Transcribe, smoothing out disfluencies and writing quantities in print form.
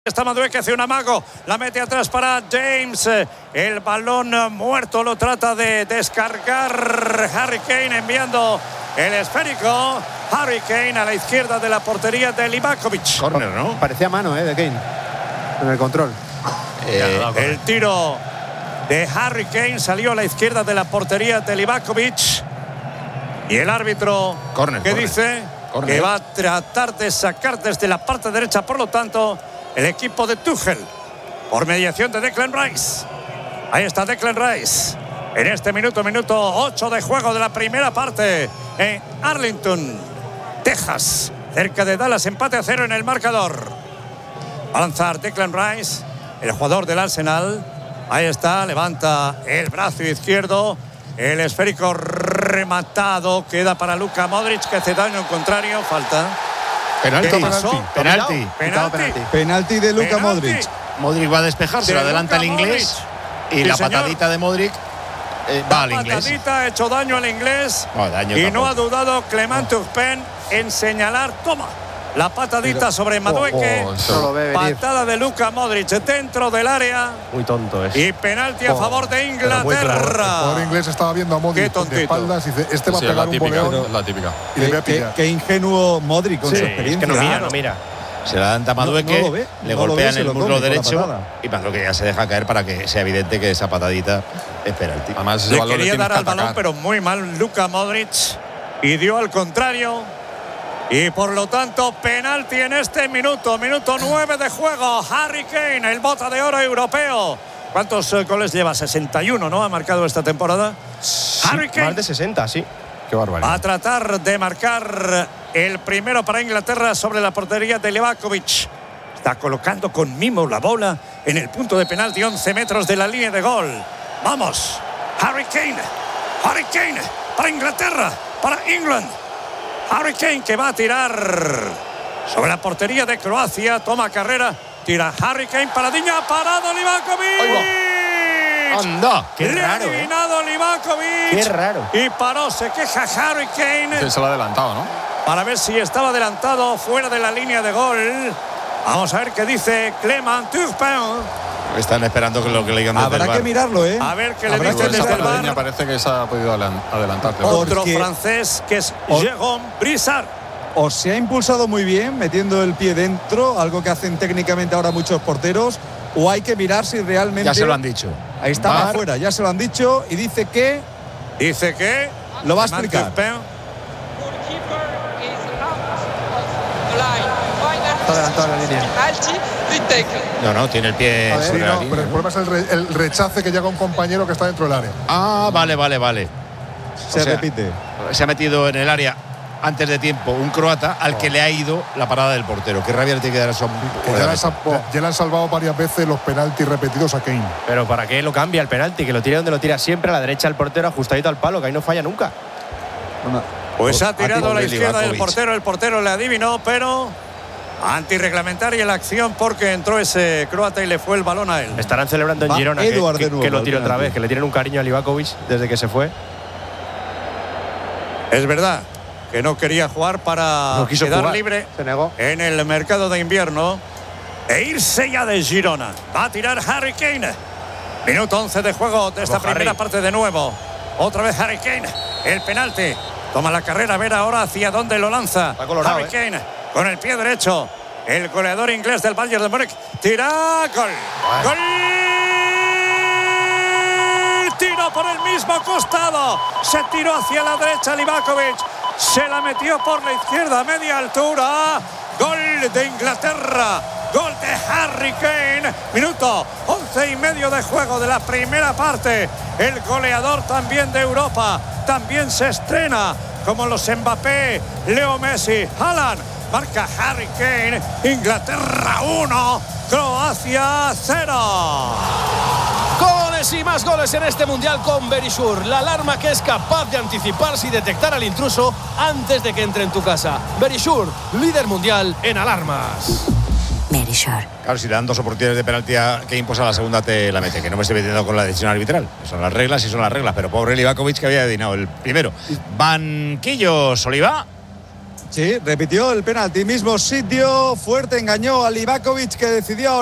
Está Madueque, hace un amago, la mete atrás para James, el balón muerto lo trata de descargar Harry Kane, enviando el esférico. Harry Kane a la izquierda de la portería de Livakovic. Córner, ¿no? Parecía mano, de Kane en el control. El tiro de Harry Kane salió a la izquierda de la portería de Livakovic. Y el árbitro dice que va a tratar de sacar desde la parte derecha, por lo tanto, el equipo de Tuchel, por mediación de Declan Rice. Ahí está Declan Rice. En este minuto 8 de juego de la primera parte en Arlington, Texas, cerca de Dallas, empate a 0 en el marcador. Va a lanzar Declan Rice, el jugador del Arsenal. Ahí está, levanta el brazo izquierdo. El esférico rematado queda para Luka Modric, que hace daño contrario. Falta. Penalti de Luka Modric. Modric va a despejar, se lo adelanta el inglés. Y la patadita de Modric va al inglés. La patadita ha hecho daño al inglés. No ha dudado Clement Turpin en señalar. Toma la patadita sobre Madueque. Patada de Luka Modric dentro del área. Muy tonto es. Y penalti a favor de Inglaterra. El jugador inglés estaba viendo a Modric de espaldas y dice, este va a pegar un voleón. La típica. Y le voy a pillar. Qué ingenuo Modric con su experiencia. Es que no mira. Se la dan a Madueque, le golpean el muslo derecho y Madueque ya se deja caer para que sea evidente que esa patadita es penalti. Además, le quería dar al balón, pero muy mal Luka Modric. Y dio al contrario. Y por lo tanto, penalti en este minuto 9 de juego. Harry Kane, el bota de oro europeo. ¿Cuántos goles lleva? 61, ¿no? Ha marcado esta temporada. Sí, Harry Kane. Más de 60, sí. Qué barbaridad. Va a tratar de marcar el primero para Inglaterra sobre la portería de Livakovic. Está colocando con mimo la bola en el punto de penalti, 11 metros de la línea de gol. ¡Vamos! Harry Kane. Harry Kane para Inglaterra, para England. Harry Kane que va a tirar sobre la portería de Croacia. Toma carrera. Tira Harry Kane para Diña. Parado Livakovic. ¡Anda! ¡Qué raro! Eliminado Livakovic. ¡Qué raro! Y paró. Se queja Harry Kane. Se lo ha adelantado, ¿no? Para ver si estaba adelantado fuera de la línea de gol. Vamos a ver qué dice Clement Turpin. Están esperando que lo que le digan desde el Habrá bar. que mirarlo, ¿eh? A ver qué le dicen desde el bar. Parece que se ha podido adelantar. Otro francés que es Jérôme Brissard. O se ha impulsado muy bien metiendo el pie dentro, algo que hacen técnicamente ahora muchos porteros, o hay que mirar si realmente… Ya se lo han dicho. Ahí está afuera, ya se lo han dicho y dice que… Dice que… Lo va a explicar. Está adelantado en la línea. No, tiene el pie sobre la línea. Pero el problema es el rechace que llega un compañero que está dentro del área. Vale. Se repite. Se ha metido en el área antes de tiempo un croata al que le ha ido la parada del portero. Qué rabia le tiene que dar a eso. Ya le han salvado varias veces los penaltis repetidos a Kane. Pero ¿para qué lo cambia el penalti? Que lo tire donde lo tira siempre, a la derecha del portero, ajustadito al palo, que ahí no falla nunca. Pues ha tirado a la izquierda del portero. El portero le adivinó, pero… antirreglamentaria la acción porque entró ese croata y le fue el balón a él. Estarán celebrando en Girona que lo tire otra vez, que le tienen un cariño a Livakovic desde que se fue. Es verdad que no quería jugar para quedar libre en el mercado de invierno e irse ya de Girona. Va a tirar Harry Kane. Minuto 11 de juego de esta primera parte de nuevo. Otra vez Harry Kane. El penalti. Toma la carrera, a ver ahora hacia dónde lo lanza. Harry Kane con el pie derecho. El goleador inglés del Bayern de Múnich. Tira. Gol. Gol. Tiro por el mismo costado. Se tiró hacia la derecha Livakovic. Se la metió por la izquierda a media altura. Gol de Inglaterra. Gol de Harry Kane. Minuto 11 y medio de juego de la primera parte. El goleador también de Europa. También se estrena como los Mbappé, Leo Messi, Haaland. Marca Harry Kane. Inglaterra 1, Croacia 0. Goles y más goles en este mundial con Verisure, la alarma que es capaz de anticiparse y detectar al intruso antes de que entre en tu casa. Verisure, líder mundial en alarmas. Verisure. Claro, si le dan dos oportunidades de penalti a Kane, pues a la segunda te la mete. Que no me esté metiendo con la decisión arbitral. Son las reglas y son las reglas. Pero pobre Livakovic que había adivinado el primero. Banquillos, Oliva. Sí, repitió el penalti, mismo sitio, fuerte, engañó a Livakovic, que decidió